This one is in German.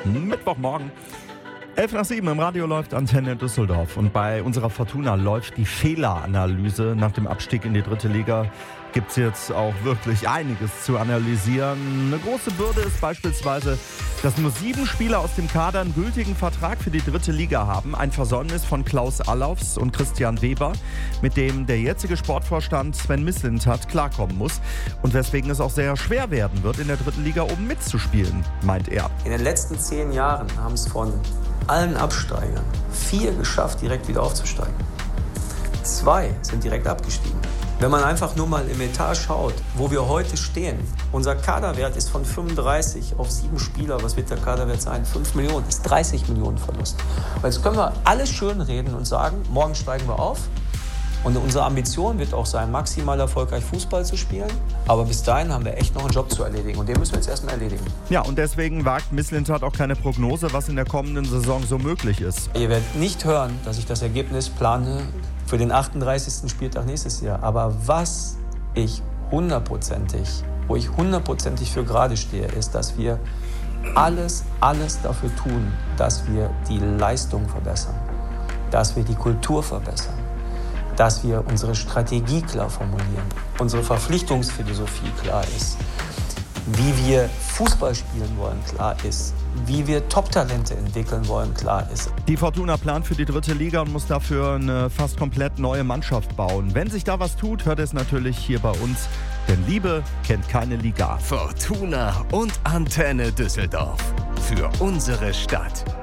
Mittwochmorgen. 6:11 im Radio läuft Antenne Düsseldorf. Und bei unserer Fortuna läuft die Fehleranalyse. Nach dem Abstieg in die 3. Liga gibt es jetzt auch wirklich einiges zu analysieren. Eine große Bürde ist beispielsweise, dass nur 7 Spieler aus dem Kader einen gültigen Vertrag für die 3. Liga haben. Ein Versäumnis von Klaus Allofs und Christian Weber, mit dem der jetzige Sportvorstand Sven Mislintat klarkommen muss. Und weswegen es auch sehr schwer werden wird, in der 3. Liga oben mitzuspielen, meint er. In den letzten 10 Jahren haben es von allen Absteigern 4 geschafft, direkt wieder aufzusteigen. 2 sind direkt abgestiegen. Wenn man einfach nur mal im Etat schaut, wo wir heute stehen, unser Kaderwert ist von 35 auf 7 Spieler. Was wird der Kaderwert sein? 5 Millionen, das ist 30 Millionen Verlust. Und jetzt können wir alles schön reden und sagen, morgen steigen wir auf. Und unsere Ambition wird auch sein, maximal erfolgreich Fußball zu spielen. Aber bis dahin haben wir echt noch einen Job zu erledigen. Und den müssen wir jetzt erstmal erledigen. Ja, und deswegen wagt Mislintat auch keine Prognose, was in der kommenden Saison so möglich ist. Ihr werdet nicht hören, dass ich das Ergebnis plane für den 38. Spieltag nächstes Jahr. Aber was ich wo ich hundertprozentig für gerade stehe, ist, dass wir alles dafür tun, dass wir die Leistung verbessern, dass wir die Kultur verbessern, dass wir unsere Strategie klar formulieren, unsere Verpflichtungsphilosophie klar ist, wie wir Fußball spielen wollen, klar ist, wie wir Top-Talente entwickeln wollen, klar ist. Die Fortuna plant für die 3. Liga und muss dafür eine fast komplett neue Mannschaft bauen. Wenn sich da was tut, hört es natürlich hier bei uns, denn Liebe kennt keine Liga. Fortuna und Antenne Düsseldorf. Für unsere Stadt.